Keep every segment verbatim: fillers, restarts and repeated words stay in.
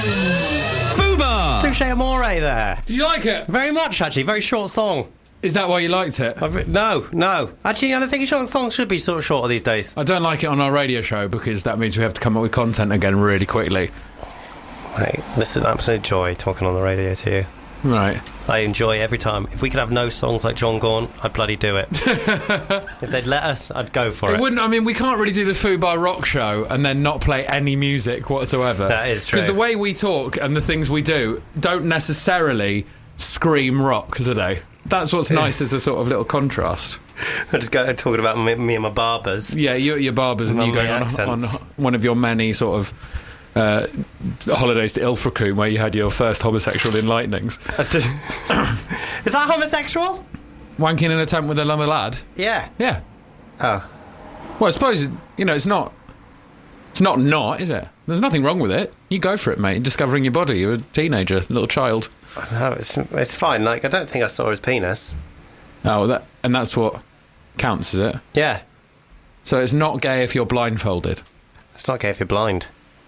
Fubar! Touche amore there. Did you like it? Very much, actually. Very short song. Is that why you liked it? I've, no, no. Actually, I don't think short songs should be sort of shorter these days. I don't like it on our radio show because that means we have to come up with content again really quickly. Hey, this is an absolute joy talking on the radio to you. Right. I enjoy every time. If we could have no songs like John Gorn, I'd bloody do it. If they'd let us, I'd go for it. It wouldn't. I mean, we can't really do the Fubar Rock Show and then not play any music whatsoever. That is true. Because the way we talk and the things we do don't necessarily scream rock, do they? That's what's nice as a sort of little contrast. I just go talking about me, me and my barbers. Yeah, you your barbers and you Lovely going on, on accents. one of your many sort of uh, holidays to Ilfracombe where you had your first homosexual enlightenings. Is that homosexual? Wanking in a tent with another lad? Yeah. Yeah. Oh. Well, I suppose, you know, it's not... It's not not, is it? There's nothing wrong with it. You go for it, mate. You're discovering your body. You're a teenager, little child. No, it's, it's fine. Like, I don't think I saw his penis. Oh, that and that's what counts, is it? Yeah. So it's not gay if you're blindfolded. It's not gay if you're blind.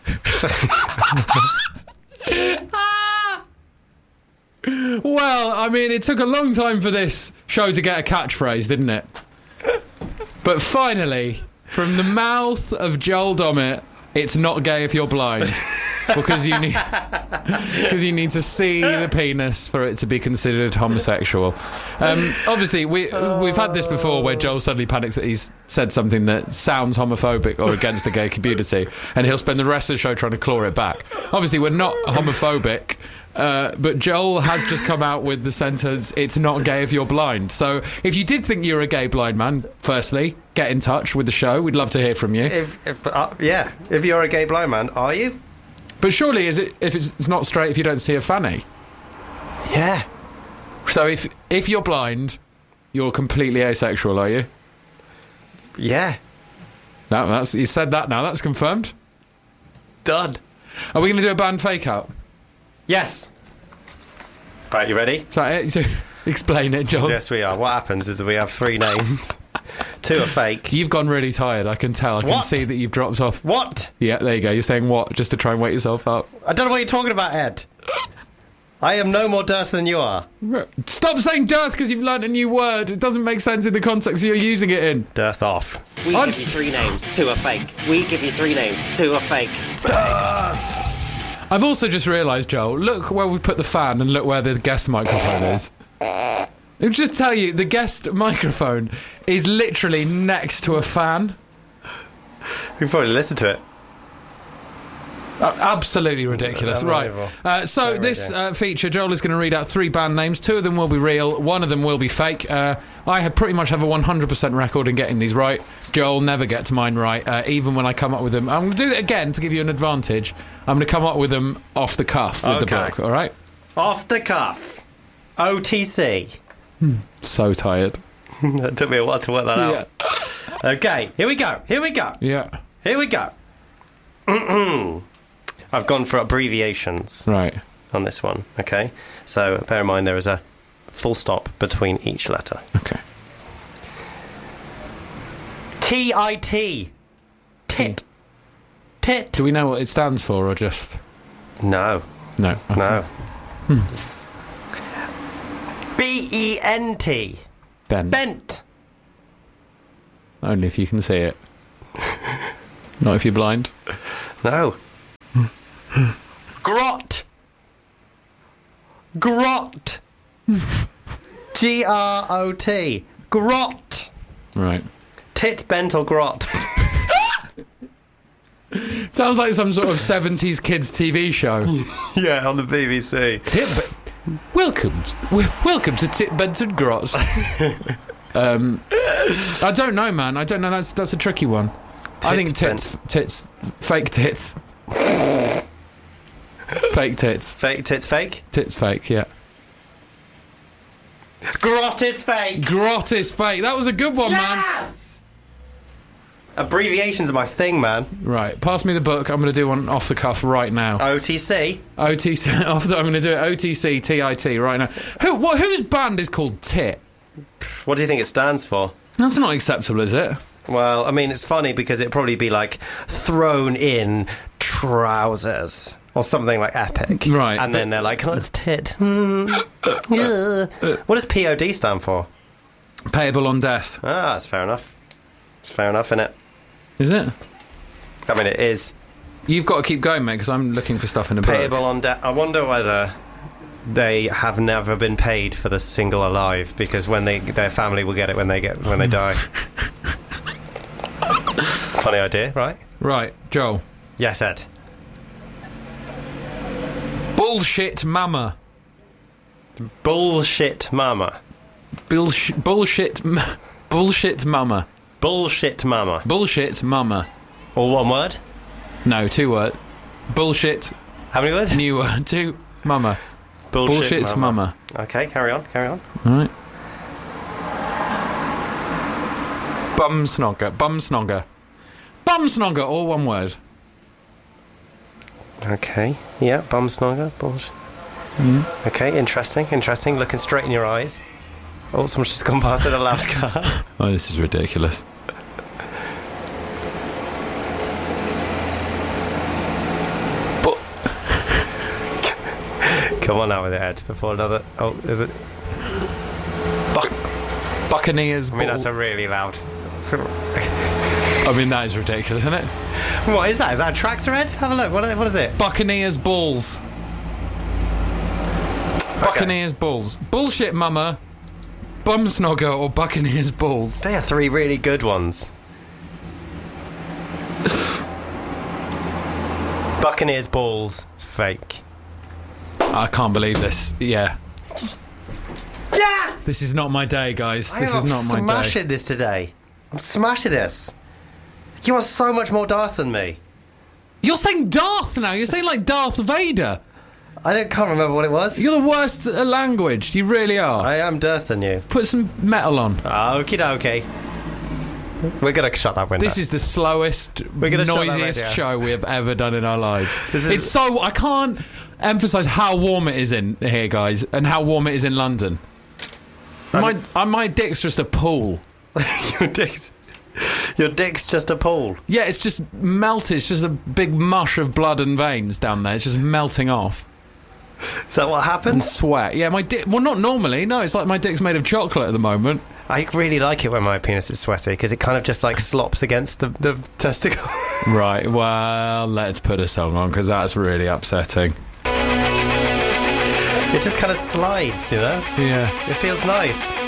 Well, I mean, it took a long time for this show to get a catchphrase, didn't it? But finally, from the mouth of Joel Dommett, it's not gay if you're blind. Because you need, because you need to see the penis for it to be considered homosexual. Um, obviously, we we've had this before, where Joel suddenly panics that he's said something that sounds homophobic or against the gay community, and he'll spend the rest of the show trying to claw it back. Obviously, we're not homophobic. Uh, but Joel has just come out with the sentence, it's not gay if you're blind. So if you did think you were a gay blind man, firstly, get in touch with the show. We'd love to hear from you. If, if uh, yeah, if you're a gay blind man, are you? But surely is it if it's, it's not straight if you don't see a fanny? Yeah. So if if you're blind, you're completely asexual, are you? Yeah. No, that's you said that now. That's confirmed. Done. Are we going to do a band fake out? Yes. Right, you ready? So, uh, so explain it, Joel. Yes, we are. What happens is we have three names. Two are fake. You've gone really tired. I can tell. I can What? see that you've dropped off. What? Yeah, there you go. You're saying what just to try and wake yourself up. I don't know what you're talking about, Ed. I am no more dirt than you are. Stop saying dirt because you've learnt a new word. It doesn't make sense in the context you're using it in. Dirt off. We I'd- give you three names, two are fake. We give you three names, two are fake. I've also just realised, Joel, look where we put the fan and look where the guest microphone is. I'll just tell you, the guest microphone is literally next to a fan. We've probably listened to it. Uh, absolutely ridiculous. Right. Unbelievable. Uh, so Very this ridiculous. uh, feature, Joel is going to read out three band names. Two of them will be real. One of them will be fake. Uh, I have pretty much have a one hundred percent record in getting these right. Joel never gets mine right, uh, even when I come up with them. I'm going to do it again to give you an advantage. I'm going to come up with them off the cuff with the Okay. book, all right? Off the cuff. O T C. So tired. It took me a while to work that out. Yeah. Okay, here we go. Here we go. Yeah. Here we go. I've gone for abbreviations Right. on this one, okay? So bear in mind there is a full stop between each letter. Okay. T I T. Tit. Tit. Do we know what it stands for or just... No. No. Okay. No. B E N T. Ben. Bent. Only if you can see it. Not if you're blind. No. Grot. Grot. G R O T. Grot. Right. Tit, bent or grot. Sounds like some sort of seventies kids T V show. Yeah, on the B B C. Tip... Welcome to, w- welcome to Tit Benton Grot. um, I don't know, man. I don't know. That's that's a tricky one. I think tits, tits, fake tits, fake tits, Fake tits fake? tits fake. Yeah, Grot is fake. grot is fake. That was a good one, man. Abbreviations are my thing, man. Right, pass me the book. I'm going to do one off the cuff right now. O T C. O T C. Off the, I'm going to do it. O T C T I T right now. Who? What? Whose band is called Tit? What do you think it stands for? That's not acceptable, is it? Well, I mean, it's funny because it'd probably be like thrown in trousers. or something like epic. Right. And then they're like, oh, it's tit. Mm. Yeah. What does P O D stand for? Payable on death. Ah, that's fair enough. It's fair enough, isn't it? Is it? I mean, it is. You've got to keep going, mate, because I'm looking for stuff in the book. Payable on death. I wonder whether they have never been paid for the single alive, because when they their family will get it when they get when they die. Funny idea, right? Right, Joel. Yes, Ed. Bullshit mama. Bullshit mama. Bullsh- bullshit... M- bullshit mama. Bullshit mama. Bullshit mama. All one word? No, two word. Bullshit... How many words? New word. Two. Mama. Bullshit, Bullshit mama. mama. Okay, carry on, carry on. Alright. Bum snogger. Bum snogger. Bum snogger, all one word. Okay, yeah, bum snogger. Bullshit. Mm. Okay, interesting, interesting. Looking straight in your eyes. Oh, someone's just gone past in a loud car. Oh, this is ridiculous. But Come on now with it, Ed, before another... Oh, is it... Buc- Buccaneers. I mean, that's a really loud... I mean, that is ridiculous, isn't it? What is that? Is that a tractor, Ed? Have a look. What, what is it? Buccaneers balls. Buccaneers balls. Bullshit mama. Bum snogger or Buccaneers balls. They are three really good ones. Buccaneers balls. It's fake. I can't believe this. Yeah. Yes! This is not my day, guys. This I is am not my day. smashing this today. I'm smashing this. You are so much more Darth than me. You're saying Darth now. You're saying like Darth Vader. I don't, can't remember what it was. You're the worst at language. You really are. I am Darth than you. Put some metal on. Okie dokie. We're going to shut that window. This is the slowest, We're gonna shut that noisiest radio. show we have ever done in our lives. This is- It's so... I can't emphasise how warm it is in here, guys, and how warm it is in London. My, uh, my dick's just a pool. your dick's... Your dick's just a pool. Yeah, it's just melted. It's just a big mush of blood and veins down there. It's just melting off. Is that what And happens? sweat. Yeah, my dick... Well, not normally. No, it's like my dick's made of chocolate at the moment. I really like it when my penis is sweaty, because it kind of just like slops against the, the testicle. Right, well, let's put a song on, because that's really upsetting. It just kind of slides, you know? Yeah. It feels nice.